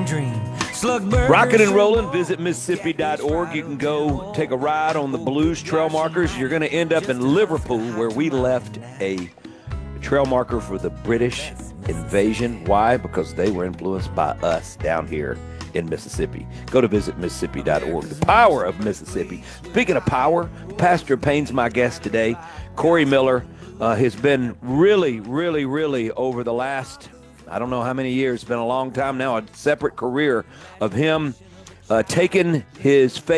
dream. Slug burgers. Rockin' and rollin', visit Mississippi.org. You can go take a ride on the Blues trail markers. You're going to end up in Liverpool, where we left a trail marker for the British invasion. Why? Because they were influenced by us down here in Mississippi. Go to visit Mississippi.org. The power of Mississippi. Speaking of power, Pastor Payne's my guest today. Corey Miller has been really over the last, I don't know how many years, it's been a long time now, a separate career of him taking his faith